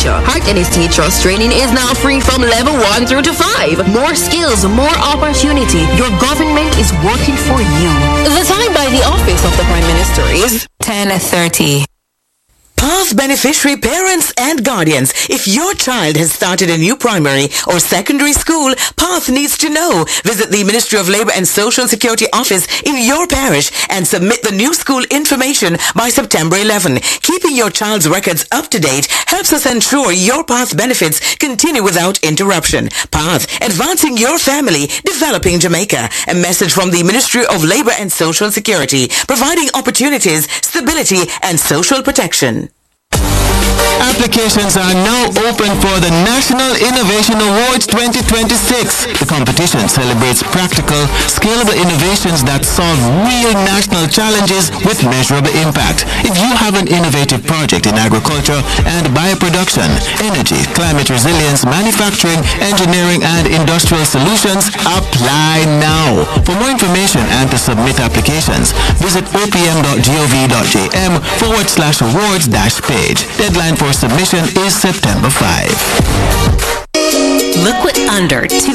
teacher. Heart NST Trust training is now free from level 1 through to 5. More skills, more opportunity. Your government is working for you. The time by the Office of the Prime Minister is 10:30. PATH beneficiary parents and guardians, if your child has started a new primary or secondary school, PATH needs to know. Visit the Ministry of Labour and Social Security office in your parish and submit the new school information by September 11. Keeping your child's records up to date helps us ensure your PATH benefits continue without interruption. PATH, advancing your family, developing Jamaica. A message from the Ministry of Labour and Social Security, providing opportunities, stability and social protection. Applications are now open for the National Innovation Awards 2026. The competition celebrates practical, scalable innovations that solve real national challenges with measurable impact. If you have an innovative project in agriculture and bioproduction, energy, climate resilience, manufacturing, engineering, and industrial solutions, apply now. For more information and to submit applications, visit opm.gov.jm/awards-page. Deadline for submission is September 5. Liquid under